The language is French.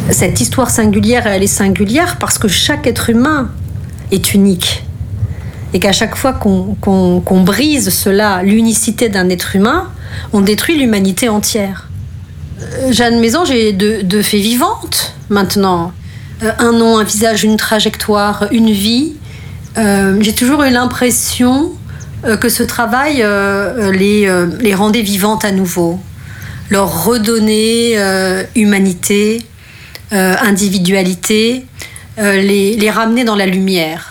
Cette histoire singulière, elle est singulière parce que chaque être humain est unique. Et qu'à chaque fois qu'on brise cela, l'unicité d'un être humain, on détruit l'humanité entière. Jeanne Mésange est de faits vivantes maintenant. Un nom, un visage, une trajectoire, une vie. J'ai toujours eu l'impression que ce travail les rendait vivantes à nouveau. Leur redonner humanité, individualité, les ramener dans la lumière.